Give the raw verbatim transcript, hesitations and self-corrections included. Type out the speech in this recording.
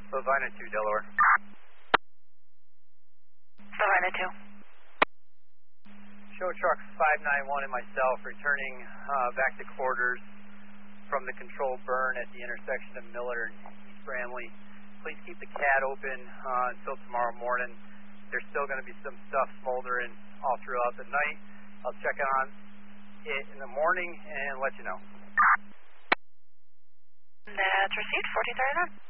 Savannah two, Delaware. Savannah two. Show truck five nine one and myself returning uh, back to quarters from the controlled burn at the intersection of Miller and East Bramley. Please keep the C A D open uh, until tomorrow morning. There's still going to be some stuff smoldering all throughout the night. I'll check on it in the morning and let you know. That's received, fourteen thirty-nine.